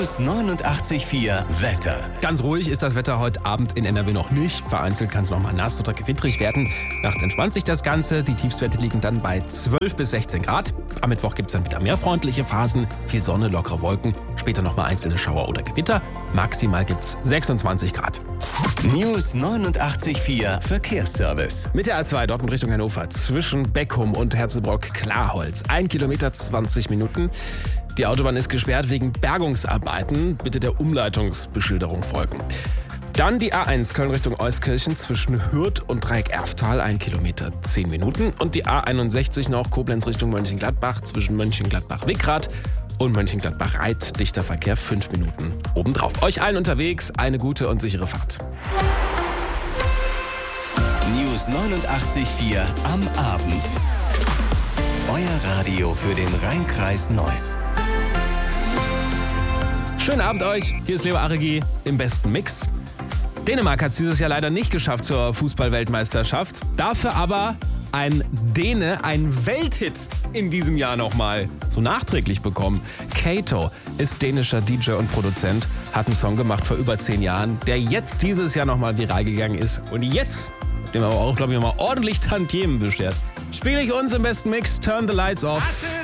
News 89,4 Wetter. Ganz ruhig ist das Wetter heute Abend in NRW noch nicht. Vereinzelt kann es noch mal nass oder gewittrig werden. Nachts entspannt sich das Ganze. Die Tiefstwerte liegen dann bei 12 bis 16 Grad. Am Mittwoch gibt es dann wieder mehr freundliche Phasen. Viel Sonne, lockere Wolken. Später noch mal einzelne Schauer oder Gewitter. Maximal gibt es 26 Grad. News 89,4 Verkehrsservice. Mit der A2 Dortmund Richtung Hannover zwischen Beckum und Herzebrock-Klarholz. 1 Kilometer 20 Minuten. Die Autobahn ist gesperrt wegen Bergungsarbeiten. Bitte der Umleitungsbeschilderung folgen. Dann die A1 Köln Richtung Euskirchen zwischen Hürth und Dreieck-Erftal, 1 Kilometer 10 Minuten. Und die A61 noch Koblenz Richtung Mönchengladbach zwischen Mönchengladbach-Wickrath und Mönchengladbach-Reit. Dichter Verkehr 5 Minuten obendrauf. Euch allen unterwegs eine gute und sichere Fahrt. News 89,4 am Abend. Euer Radio für den Rhein-Kreis Neuss. Schönen Abend euch. Hier ist Leo Aregi im besten Mix. Dänemark hat es dieses Jahr leider nicht geschafft zur Fußball-Weltmeisterschaft. Dafür aber ein Däne, ein Welthit in diesem Jahr nochmal so nachträglich bekommen. Kato ist dänischer DJ und Produzent, hat einen Song gemacht vor über 10 Jahren, der jetzt dieses Jahr nochmal viral gegangen ist. Und jetzt, dem aber auch, glaube ich, mal ordentlich Tantiemen beschert, spiele ich uns im besten Mix Turn the Lights Off.